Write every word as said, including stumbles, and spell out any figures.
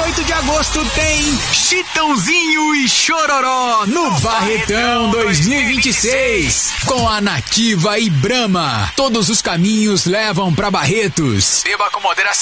oito de agosto tem Chitãozinho e Chororó no Barretão dois mil e vinte e seis. Com a Nativa e Brahma. Todos os caminhos levam pra Barretos. Beba com moderação.